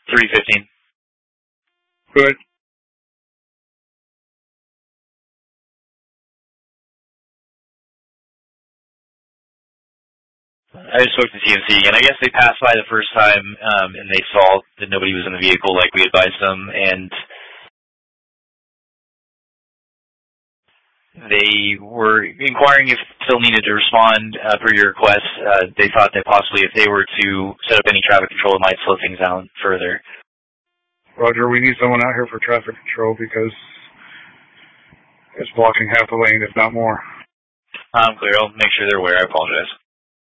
315. Good. I just spoke to TMC, and I guess they passed by the first time, and they saw that nobody was in the vehicle like we advised them, and they were inquiring if they still needed to respond per your request. They thought that possibly if they were to set up any traffic control, it might slow things down further. Roger, we need someone out here for traffic control because it's blocking half the lane, if not more. I'm clear. I'll make sure they're aware. I apologize.